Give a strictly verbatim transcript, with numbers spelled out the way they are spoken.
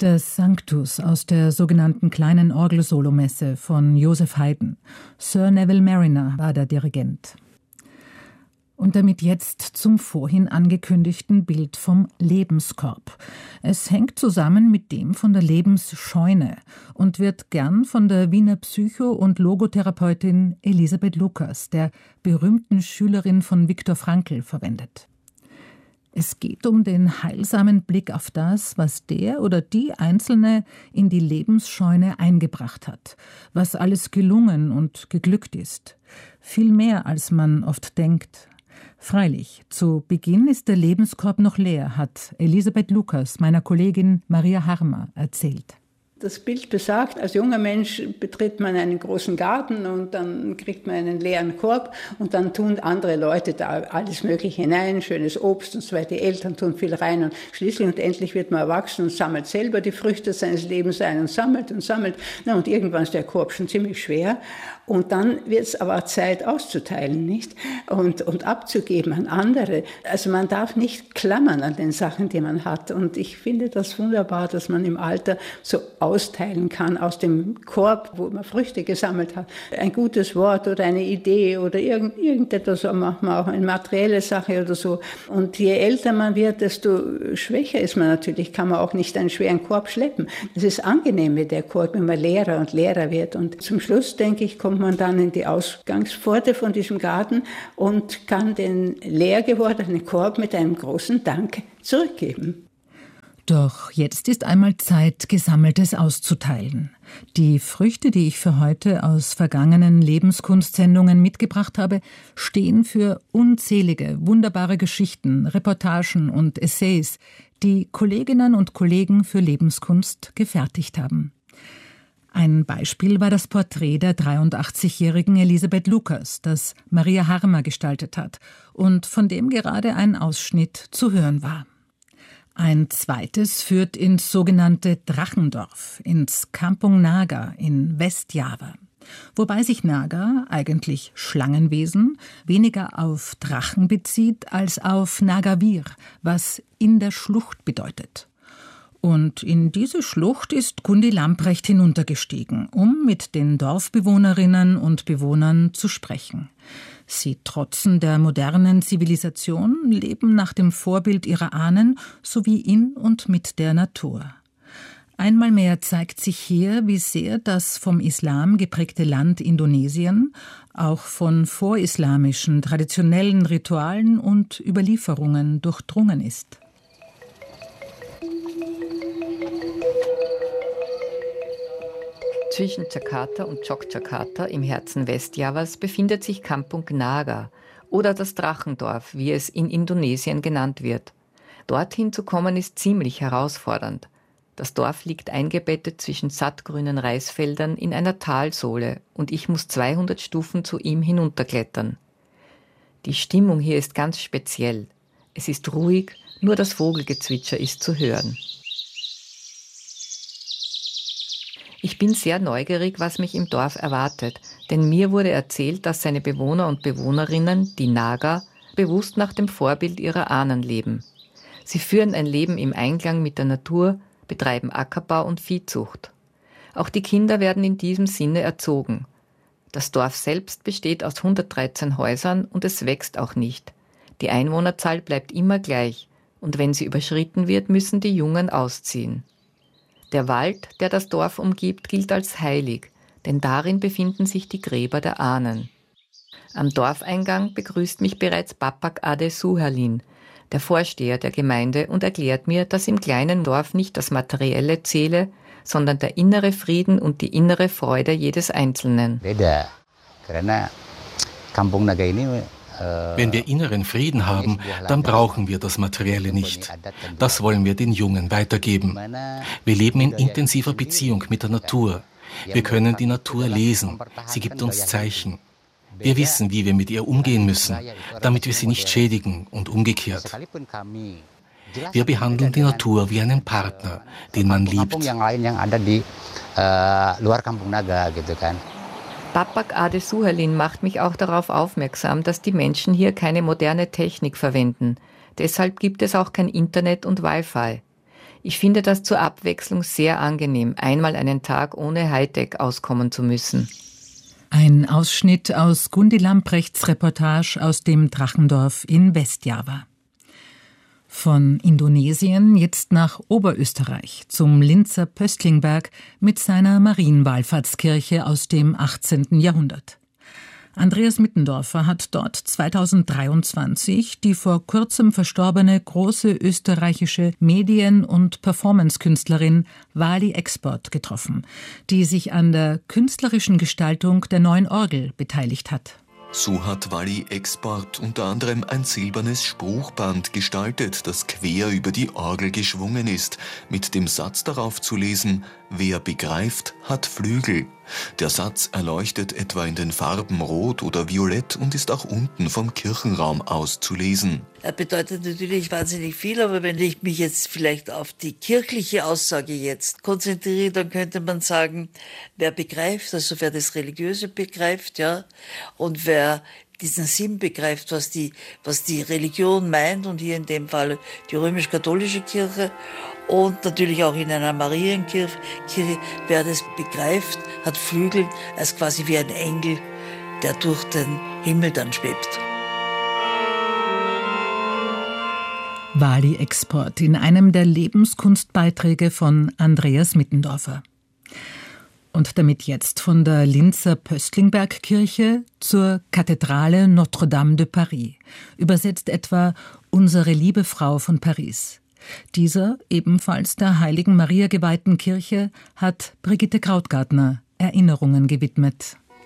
Das Sanctus aus der sogenannten kleinen Orgelsolomesse von Joseph Haydn. Sir Neville Marriner war der Dirigent. Und damit jetzt zum vorhin angekündigten Bild vom Lebenskorb. Es hängt zusammen mit dem von der Lebensscheune und wird gern von der Wiener Psycho- und Logotherapeutin Elisabeth Lucas, der berühmten Schülerin von Viktor Frankl, verwendet. Es geht um den heilsamen Blick auf das, was der oder die Einzelne in die Lebensscheune eingebracht hat, was alles gelungen und geglückt ist. Viel mehr, als man oft denkt. Freilich, zu Beginn ist der Lebenskorb noch leer, hat Elisabeth Lucas, meiner Kollegin Maria Harmer, erzählt. Das Bild besagt, als junger Mensch betritt man einen großen Garten und dann kriegt man einen leeren Korb und dann tun andere Leute da alles Mögliche hinein, schönes Obst und so weiter. Die Eltern tun viel rein und schließlich und endlich wird man erwachsen und sammelt selber die Früchte seines Lebens ein und sammelt und sammelt. Na, und irgendwann ist der Korb schon ziemlich schwer und dann wird es aber Zeit auszuteilen, nicht? Und, und abzugeben an andere. Also man darf nicht klammern an den Sachen, die man hat. Und ich finde das wunderbar, dass man im Alter so austeilen kann aus dem Korb, wo man Früchte gesammelt hat. Ein gutes Wort oder eine Idee oder irgend, irgendetwas, manchmal auch eine materielle Sache oder so. Und je älter man wird, desto schwächer ist man natürlich, kann man auch nicht einen schweren Korb schleppen. Es ist angenehm mit der Korb, wenn man leerer und leerer wird. Und zum Schluss, denke ich, kommt man dann in die Ausgangspforte von diesem Garten und kann den leer gewordenen Korb mit einem großen Dank zurückgeben. Doch jetzt ist einmal Zeit, Gesammeltes auszuteilen. Die Früchte, die ich für heute aus vergangenen Lebenskunstsendungen mitgebracht habe, stehen für unzählige, wunderbare Geschichten, Reportagen und Essays, die Kolleginnen und Kollegen für Lebenskunst gefertigt haben. Ein Beispiel war das Porträt der dreiundachtzigjährigen Elisabeth Lucas, das Maria Harmer gestaltet hat und von dem gerade ein Ausschnitt zu hören war. Ein zweites führt ins sogenannte Drachendorf, ins Kampung Naga in Westjava. Wobei sich Naga, eigentlich Schlangenwesen, weniger auf Drachen bezieht als auf Nagavir, was in der Schlucht bedeutet. Und in diese Schlucht ist Gundi Lamprecht hinuntergestiegen, um mit den Dorfbewohnerinnen und Bewohnern zu sprechen. Sie trotzen der modernen Zivilisation, leben nach dem Vorbild ihrer Ahnen sowie in und mit der Natur. Einmal mehr zeigt sich hier, wie sehr das vom Islam geprägte Land Indonesien auch von vorislamischen, traditionellen Ritualen und Überlieferungen durchdrungen ist. Zwischen Jakarta und Yogyakarta im Herzen Westjavas befindet sich Kampung Naga oder das Drachendorf, wie es in Indonesien genannt wird. Dorthin zu kommen ist ziemlich herausfordernd. Das Dorf liegt eingebettet zwischen sattgrünen Reisfeldern in einer Talsohle und ich muss zweihundert Stufen zu ihm hinunterklettern. Die Stimmung hier ist ganz speziell. Es ist ruhig, nur das Vogelgezwitscher ist zu hören. Ich bin sehr neugierig, was mich im Dorf erwartet, denn mir wurde erzählt, dass seine Bewohner und Bewohnerinnen, die Naga, bewusst nach dem Vorbild ihrer Ahnen leben. Sie führen ein Leben im Einklang mit der Natur, betreiben Ackerbau und Viehzucht. Auch die Kinder werden in diesem Sinne erzogen. Das Dorf selbst besteht aus hundertdreizehn Häusern und es wächst auch nicht. Die Einwohnerzahl bleibt immer gleich und wenn sie überschritten wird, müssen die Jungen ausziehen. Der Wald, der das Dorf umgibt, gilt als heilig, denn darin befinden sich die Gräber der Ahnen. Am Dorfeingang begrüßt mich bereits Bapak Ade Suherlin, der Vorsteher der Gemeinde, und erklärt mir, dass im kleinen Dorf nicht das Materielle zähle, sondern der innere Frieden und die innere Freude jedes Einzelnen. Wenn wir inneren Frieden haben, dann brauchen wir das Materielle nicht. Das wollen wir den Jungen weitergeben. Wir leben in intensiver Beziehung mit der Natur. Wir können die Natur lesen. Sie gibt uns Zeichen. Wir wissen, wie wir mit ihr umgehen müssen, damit wir sie nicht schädigen und umgekehrt. Wir behandeln die Natur wie einen Partner, den man liebt. Bapak Ade Suherlin macht mich auch darauf aufmerksam, dass die Menschen hier keine moderne Technik verwenden. Deshalb gibt es auch kein Internet und Wi-Fi. Ich finde das zur Abwechslung sehr angenehm, einmal einen Tag ohne Hightech auskommen zu müssen. Ein Ausschnitt aus Gundi Lamprechts Reportage aus dem Drachendorf in Westjava. Von Indonesien jetzt nach Oberösterreich zum Linzer Pöstlingberg mit seiner Marienwallfahrtskirche aus dem achtzehnten Jahrhundert. Andreas Mittendorfer hat dort zweitausenddreiundzwanzig die vor kurzem verstorbene große österreichische Medien- und Performancekünstlerin Wali Export getroffen, die sich an der künstlerischen Gestaltung der neuen Orgel beteiligt hat. So hat Wali Export unter anderem ein silbernes Spruchband gestaltet, das quer über die Orgel geschwungen ist, mit dem Satz darauf zu lesen: Wer begreift, hat Flügel. Der Satz erleuchtet etwa in den Farben Rot oder Violett und ist auch unten vom Kirchenraum aus zu lesen. Er bedeutet natürlich wahnsinnig viel, aber wenn ich mich jetzt vielleicht auf die kirchliche Aussage jetzt konzentriere, dann könnte man sagen, wer begreift, also wer das Religiöse begreift, ja, und wer diesen Sinn begreift, was die, was die Religion meint, und hier in dem Fall die römisch-katholische Kirche und natürlich auch in einer Marienkirche, Kirche, wer das begreift, hat Flügel, als quasi wie ein Engel, der durch den Himmel dann schwebt. Wali Export in einem der Lebenskunstbeiträge von Andreas Mittendorfer. Und damit jetzt von der Linzer Pöstlingbergkirche zur Kathedrale Notre-Dame de Paris, übersetzt etwa Unsere liebe Frau von Paris. Dieser, ebenfalls der Heiligen Maria geweihten Kirche, hat Brigitte Krautgartner Erinnerungen gewidmet.